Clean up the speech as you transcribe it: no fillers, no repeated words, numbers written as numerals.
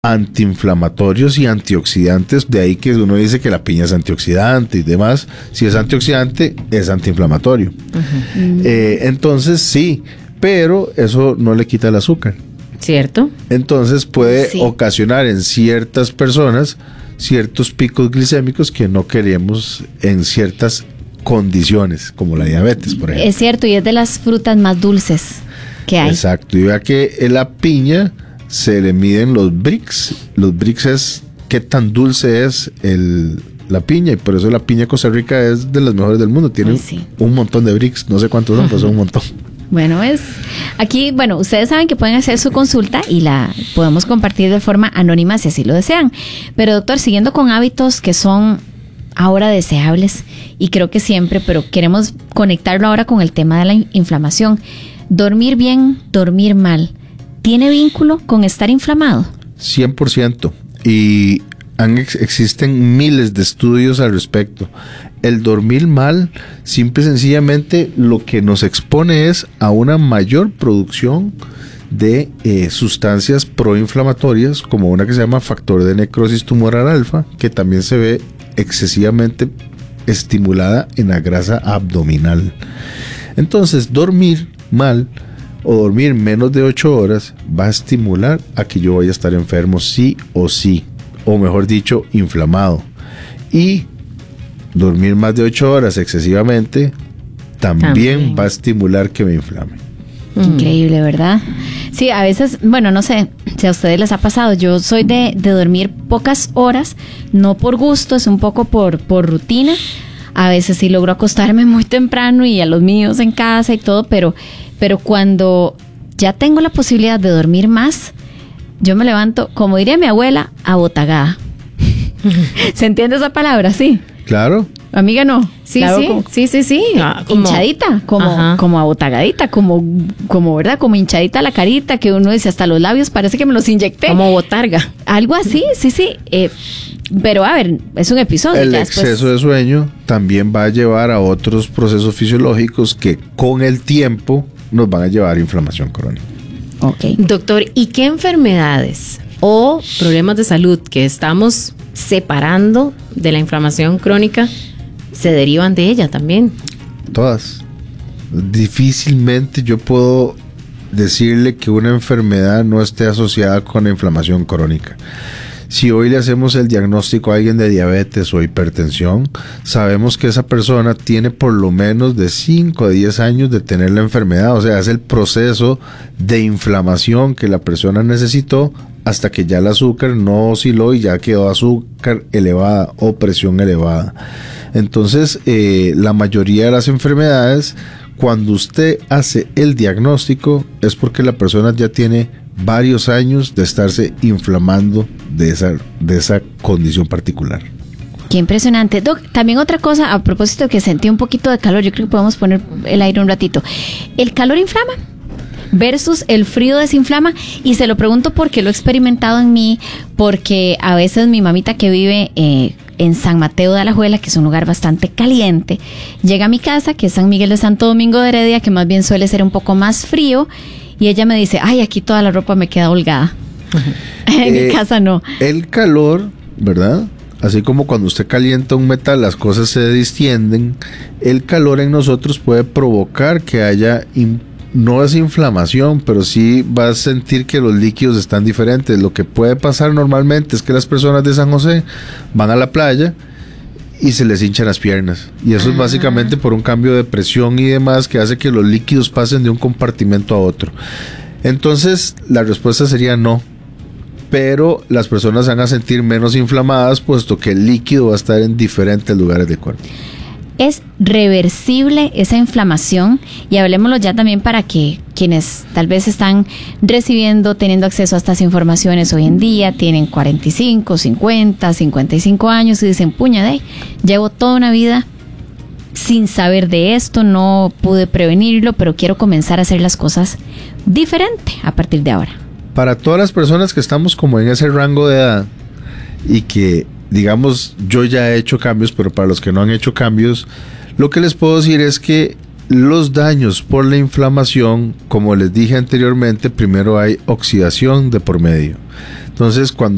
antiinflamatorios y antioxidantes, de ahí que uno dice que la piña es antioxidante y demás. Si es antioxidante, es antiinflamatorio. Entonces sí, pero eso no le quita el azúcar. ¿Cierto? Entonces puede ocasionar en ciertas personas ciertos picos glicémicos que no queremos en ciertas condiciones, como la diabetes, por ejemplo. Es cierto, y es de las frutas más dulces que hay. Exacto, y vea que en la piña se le miden los Brix. Los Brix es qué tan dulce es la piña, y por eso la piña de Costa Rica es de las mejores del mundo. Tiene un montón de Brix, no sé cuántos son, pero son un montón. Bueno, aquí, ustedes saben que pueden hacer su consulta y la podemos compartir de forma anónima si así lo desean. Pero doctor, siguiendo con hábitos que son ahora deseables y creo que siempre, pero queremos conectarlo ahora con el tema de la inflamación. Dormir bien, dormir mal, ¿tiene vínculo con estar inflamado? 100%. Y existen miles de estudios al respecto. El dormir mal, simple y sencillamente, lo que nos expone es a una mayor producción de sustancias proinflamatorias, como una que se llama factor de necrosis tumoral alfa, que también se ve excesivamente estimulada en la grasa abdominal. Entonces, dormir mal o dormir menos de 8 horas va a estimular a que yo vaya a estar enfermo sí, o mejor dicho, inflamado. Y dormir más de 8 horas excesivamente también va a estimular que me inflame. Increíble, ¿verdad? Sí, a veces, no sé si a ustedes les ha pasado, yo soy de dormir pocas horas, no por gusto, es un poco por rutina. A veces sí logro acostarme muy temprano y a los míos en casa y todo, pero cuando ya tengo la posibilidad de dormir más, yo me levanto, como diría mi abuela, abotagada. ¿Se entiende esa palabra? Sí. Claro. Amiga, no. Sí. Como hinchadita, como abotagadita, como ¿verdad? Como hinchadita la carita, que uno dice hasta los labios, parece que me los inyecté. Como botarga. Algo así, sí. Pero a ver, es un episodio. El exceso de sueño también va a llevar a otros procesos fisiológicos que con el tiempo nos van a llevar a inflamación crónica. Okay. Doctor, ¿y qué enfermedades o problemas de salud que estamos separando de la inflamación crónica se derivan de ella también? Todas. Difícilmente yo puedo decirle que una enfermedad no esté asociada con la inflamación crónica. Si hoy le hacemos el diagnóstico a alguien de diabetes o hipertensión, sabemos que esa persona tiene por lo menos de 5 a 10 años de tener la enfermedad. O sea, es el proceso de inflamación que la persona necesitó hasta que ya el azúcar no osciló y ya quedó azúcar elevada o presión elevada. Entonces, la mayoría de las enfermedades, cuando usted hace el diagnóstico, es porque la persona ya tiene varios años de estarse inflamando de esa condición particular. Qué impresionante. Doc, también otra cosa, a propósito que sentí un poquito de calor, yo creo que podemos poner el aire un ratito. ¿El calor inflama versus el frío desinflama? Y se lo pregunto porque lo he experimentado en mí, porque a veces mi mamita que vive en San Mateo de Alajuela, que es un lugar bastante caliente, llega a mi casa, que es San Miguel de Santo Domingo de Heredia, que más bien suele ser un poco más frío, y ella me dice, ay, aquí toda la ropa me queda holgada. En mi casa no. El calor, ¿verdad? Así como cuando usted calienta un metal, las cosas se distienden. El calor en nosotros puede provocar que haya, no es inflamación, pero sí va a sentir que los líquidos están diferentes. Lo que puede pasar normalmente es que las personas de San José van a la playa y se les hinchan las piernas. Y eso es básicamente por un cambio de presión y demás que hace que los líquidos pasen de un compartimento a otro. Entonces, la respuesta sería no. Pero las personas van a sentir menos inflamadas, puesto que el líquido va a estar en diferentes lugares del cuerpo. ¿Es reversible esa inflamación? Y hablemoslo ya también para que quienes tal vez están teniendo acceso a estas informaciones hoy en día, tienen 45, 50, 55 años y dicen, puña, llevo toda una vida sin saber de esto, no pude prevenirlo, pero quiero comenzar a hacer las cosas diferente a partir de ahora. Para todas las personas que estamos como en ese rango de edad y que, digamos, yo ya he hecho cambios, pero para los que no han hecho cambios, lo que les puedo decir es que los daños por la inflamación, como les dije anteriormente, primero hay oxidación de por medio. Entonces, cuando